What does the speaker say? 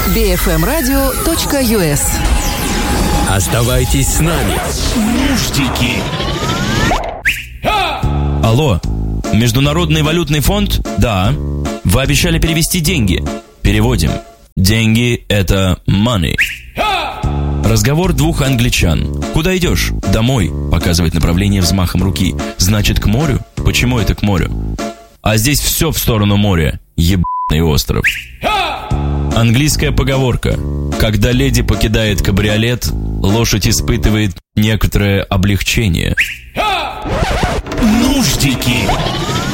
bfmradio.us. Оставайтесь с нами. Нуждики. Алло, Международный валютный фонд? Да. Вы обещали перевести деньги. Переводим. Деньги – это money. Разговор двух англичан. Куда идешь? Домой. Показывает направление взмахом руки. Значит, к морю? Почему это к морю? А здесь все в сторону моря. Ебаный остров. Английская поговорка. Когда леди покидает кабриолет, лошадь испытывает некоторое облегчение. Нуждики.